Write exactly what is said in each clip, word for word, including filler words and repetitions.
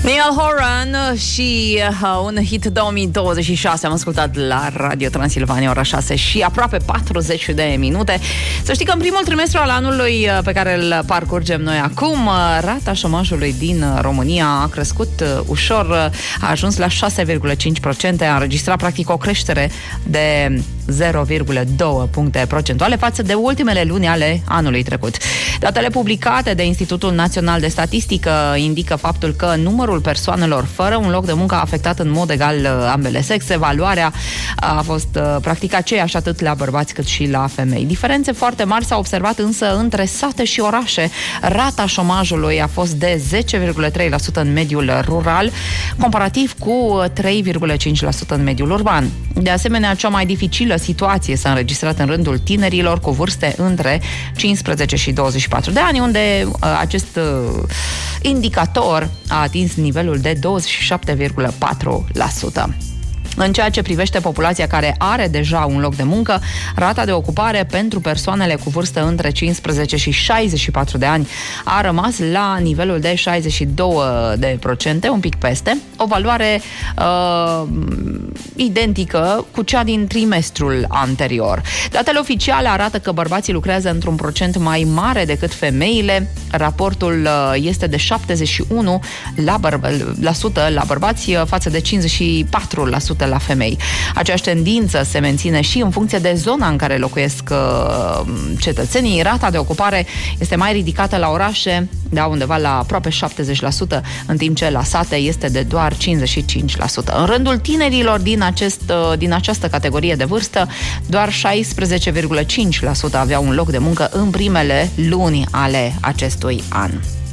Niall Horan și uh, un hit două mii douăzeci și șase. Am ascultat la Radio Transilvania, ora șase și aproape patruzeci de minute. Să știi că în primul trimestru al anului uh, pe care îl parcurgem noi acum, uh, rata șomajului din uh, România a crescut uh, ușor, uh, a ajuns la șase virgulă cinci la sută, a înregistrat practic o creștere de zero virgulă doi puncte procentuale față de ultimele luni ale anului trecut. Datele publicate de Institutul Național de Statistică indică faptul că numărul persoanelor fără un loc de muncă a afectat în mod egal ambele sexe. Valoarea a fost practic aceeași atât la bărbați cât și la femei. Diferențe foarte mari s-au observat însă între sate și orașe. Rata șomajului a fost de zece virgulă trei la sută în mediul rural, comparativ cu trei virgulă cinci la sută în mediul urban. De asemenea, cea mai dificilă situație s-a înregistrat în rândul tinerilor cu vârste între cincisprezece și douăzeci și patru de ani, unde uh, acest uh, indicator a atins nivelul de douăzeci și șapte virgulă patru la sută. În ceea ce privește populația care are deja un loc de muncă, rata de ocupare pentru persoanele cu vârstă între cincisprezece și șaizeci și patru de ani a rămas la nivelul de șaizeci și doi la sută, un pic peste, o valoare uh, identică cu cea din trimestrul anterior. Datele oficiale arată că bărbații lucrează într-un procent mai mare decât femeile. Raportul uh, este de șaptezeci și unu la sută la bărbați față de cincizeci și patru la sută la femei. Aceeași tendință se menține și în funcție de zona în care locuiesc uh, cetățenii. Rata de ocupare este mai ridicată la orașe, da, undeva la aproape șaptezeci la sută, în timp ce la sate este de doar cincizeci și cinci la sută. În rândul tinerilor din, acest, uh, din această categorie de vârstă, doar șaisprezece virgulă cinci la sută aveau un loc de muncă în primele luni ale acestui an.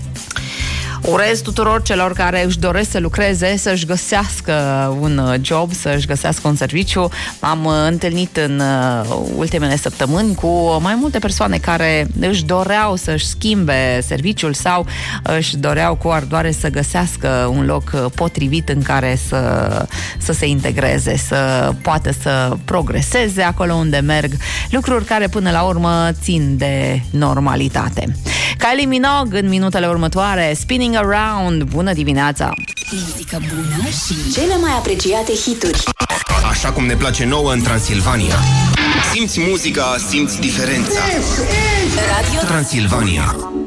Urez tuturor celor care își doresc să lucreze, să-și găsească un job, să-și găsească un serviciu. M-am întâlnit în ultimele săptămâni cu mai multe persoane care își doreau să-și schimbe serviciul sau își doreau cu ardoare să găsească un loc potrivit în care să, să se integreze, să poată să progreseze acolo unde merg, lucruri care până la urmă țin de normalitate. Kylie Minogue în minutele următoare, Spinning Around. Bună dimineața! Muzică bună și cele mai apreciate hituri. Așa cum ne place nouă în Transilvania. Simți muzica, simți diferența. Radio Transilvania.